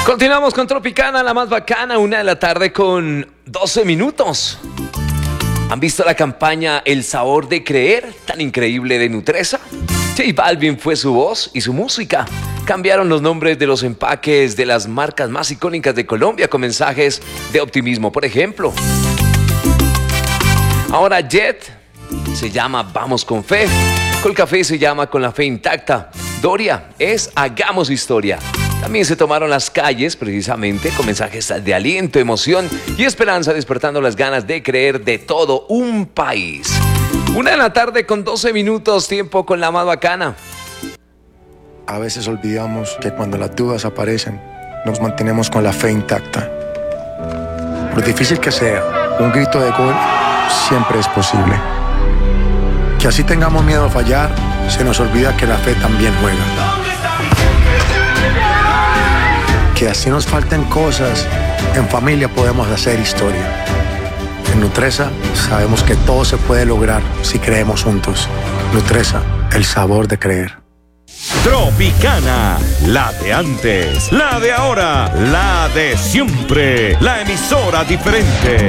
Continuamos con Tropicana, la más bacana, 1 de la tarde con 12 minutos. ¿Han visto la campaña El Sabor de Creer, tan increíble de Nutresa? J Balvin fue su voz y su música. Cambiaron los nombres de los empaques de las marcas más icónicas de Colombia con mensajes de optimismo, por ejemplo. Ahora Jet se llama Vamos con Fe. Colcafé se llama Con la Fe Intacta. Doria es Hagamos Historia. También se tomaron las calles precisamente con mensajes de aliento, emoción y esperanza, despertando las ganas de creer de todo un país. 1 de la tarde con 12 minutos, tiempo con la más bacana. A veces olvidamos que cuando las dudas aparecen, nos mantenemos con la fe intacta. Por difícil que sea, un grito de gol siempre es posible. Que así tengamos miedo a fallar, se nos olvida que la fe también juega. Que así nos falten cosas, en familia podemos hacer historia. En Nutresa sabemos que todo se puede lograr si creemos juntos. Nutresa, el sabor de creer. Tropicana, la de antes, la de ahora, la de siempre, la emisora diferente.